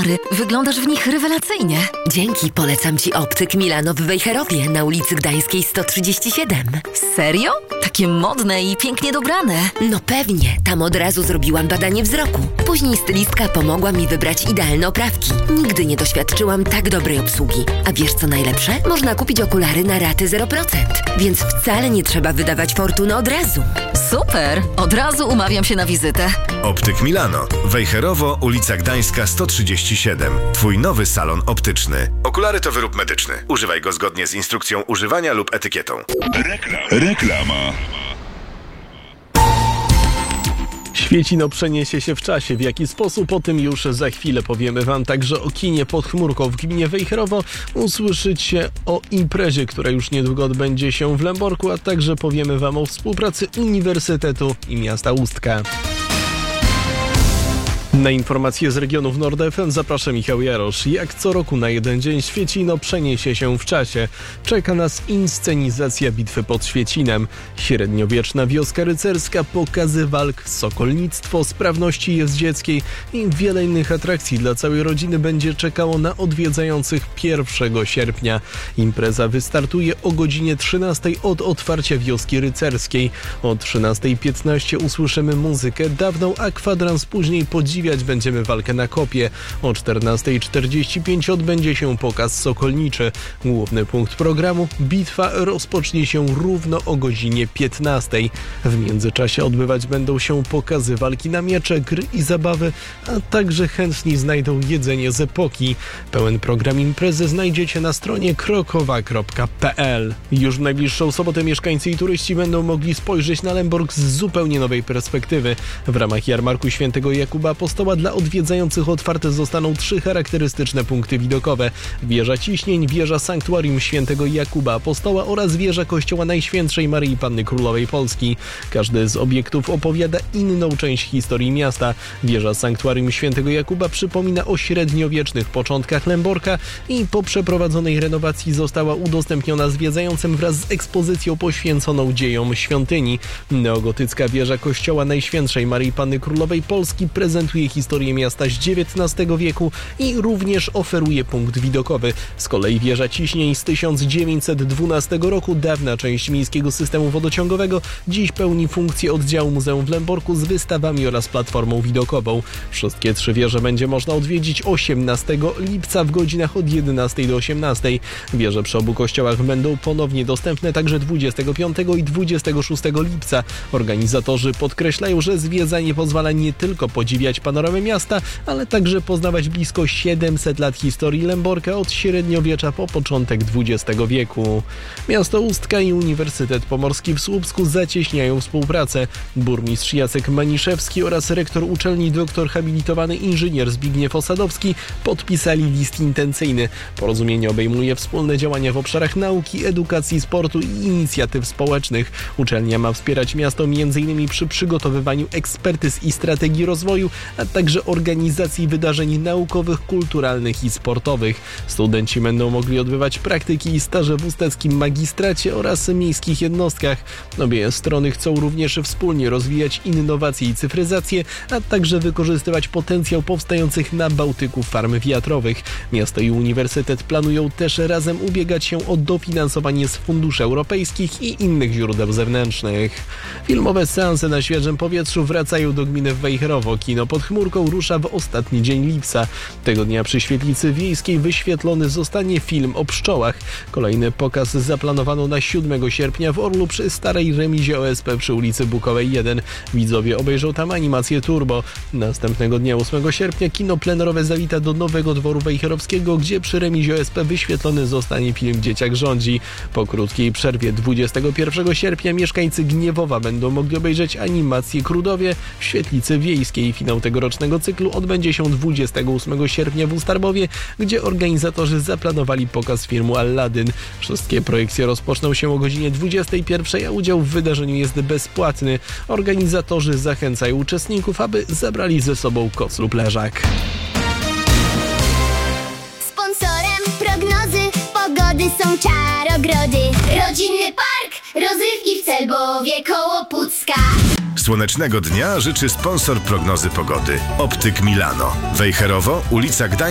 okulary. Wyglądasz w nich rewelacyjnie. Dzięki, polecam Ci Optyk Milano w Wejherowie na ulicy Gdańskiej 137. Serio? Takie modne i pięknie dobrane. No pewnie, tam od razu zrobiłam badanie wzroku. Później stylistka pomogła mi wybrać idealne oprawki. Nigdy nie doświadczyłam tak dobrej obsługi. A wiesz co najlepsze? Można kupić okulary na raty 0%, więc wcale nie trzeba wydawać fortuny od razu. Super! Od razu umawiam się na wizytę. Optyk Milano. Wejherowo, ulica Gdańska 137. Twój nowy salon optyczny. Okulary to wyrób medyczny. Używaj go zgodnie z instrukcją używania lub etykietą. Reklama. Świecino przeniesie się w czasie. W jaki sposób? O tym już za chwilę powiemy Wam. Także o kinie pod chmurką w gminie Wejherowo. Usłyszycie o imprezie, która już niedługo odbędzie się w Lęborku, a także powiemy Wam o współpracy Uniwersytetu i miasta Ustka. Na informacje z regionów Nord FM zaprasza Michał Jarosz. Jak co roku na jeden dzień Świecino przeniesie się w czasie. Czeka nas inscenizacja bitwy pod Świecinem. Średniowieczna wioska rycerska, pokazy walk, sokolnictwo, sprawności jeździeckiej i wiele innych atrakcji dla całej rodziny będzie czekało na odwiedzających 1 sierpnia. Impreza wystartuje o godzinie 13 od otwarcia wioski rycerskiej. O 13:15 usłyszymy muzykę dawną, a kwadrans później podziwiać będziemy walkę na kopie. O 14:45 odbędzie się pokaz sokolniczy. Główny punkt programu – bitwa rozpocznie się równo o godzinie 15. W międzyczasie odbywać będą się pokazy walki na miecze, gry i zabawy, a także chętni znajdą jedzenie z epoki. Pełen program imprezy znajdziecie na stronie krokowa.pl. Już w najbliższą sobotę mieszkańcy i turyści będą mogli spojrzeć na Lęborg z zupełnie nowej perspektywy. W ramach jarmarku Świętego Jakuba Apostoła dla odwiedzających otwarte zostaną 3 charakterystyczne punkty widokowe. Wieża Ciśnień, wieża Sanktuarium Świętego Jakuba Apostoła oraz wieża Kościoła Najświętszej Maryi Panny Królowej Polski. Każdy z obiektów opowiada inną część historii miasta. Wieża Sanktuarium Świętego Jakuba przypomina o średniowiecznych początkach Lęborka i po przeprowadzonej renowacji została udostępniona zwiedzającym wraz z ekspozycją poświęconą dziejom świątyni. Neogotycka wieża Kościoła Najświętszej Maryi Panny Królowej Polski prezentuje historię miasta z XIX wieku i również oferuje punkt widokowy. Z kolei wieża Ciśnień z 1912 roku, dawna część miejskiego systemu wodociągowego, dziś pełni funkcję oddziału Muzeum w Lęborku z wystawami oraz platformą widokową. Wszystkie 3 wieże będzie można odwiedzić 18 lipca w godzinach od 11 do 18. Wieże przy obu kościołach będą ponownie dostępne także 25 i 26 lipca. Organizatorzy podkreślają, że zwiedzanie pozwala nie tylko podziwiać panoramę miasta, ale także poznawać blisko 700 lat historii Lęborka od średniowiecza po początek XX wieku. Miasto Ustka i Uniwersytet Pomorski w Słupsku zacieśniają współpracę. Burmistrz Jacek Maniszewski oraz rektor uczelni dr habilitowany inżynier Zbigniew Osadowski podpisali list intencyjny. Porozumienie obejmuje wspólne działania w obszarach nauki, edukacji, sportu i inicjatyw społecznych. Uczelnia ma wspierać miasto m.in. przy przygotowywaniu ekspertyz i strategii rozwoju, a także organizacji wydarzeń naukowych, kulturalnych i sportowych. Studenci będą mogli odbywać praktyki i staże w usteckim magistracie oraz miejskich jednostkach. Obie strony chcą również wspólnie rozwijać innowacje i cyfryzację, a także wykorzystywać potencjał powstających na Bałtyku farm wiatrowych. Miasto i uniwersytet planują też razem ubiegać się o dofinansowanie z funduszy europejskich i innych źródeł zewnętrznych. Filmowe seanse na świeżym powietrzu wracają do gminy Wejherowo. Kino pod chmurką rusza w ostatni dzień lipca. Tego dnia przy Świetlicy Wiejskiej wyświetlony zostanie film o pszczołach. Kolejny pokaz zaplanowano na 7 sierpnia w Orlu przy starej remizie OSP przy ulicy Bukowej 1. Widzowie obejrzą tam animację Turbo. Następnego dnia 8 sierpnia kino plenerowe zawita do Nowego Dworu Wejherowskiego, gdzie przy remizie OSP wyświetlony zostanie film Dzieciak rządzi. Po krótkiej przerwie 21 sierpnia mieszkańcy Gniewowa będą mogli obejrzeć animację Krudowie w Świetlicy Wiejskiej. Finał tegorocznego cyklu odbędzie się 28 sierpnia w Ustarbowie, gdzie organizatorzy zaplanowali pokaz filmu Aladdin. Wszystkie projekcje rozpoczną się o godzinie 21, a udział w wydarzeniu jest bezpłatny. Organizatorzy zachęcają uczestników, aby zabrali ze sobą koc lub leżak. Sponsorem prognozy pogody są Czarogrody. Rodzinny park, rozrywki w Celbowie koło Pucka. Słonecznego dnia życzy sponsor prognozy pogody. Optyk Milano. Wejherowo, ulica Gdańska.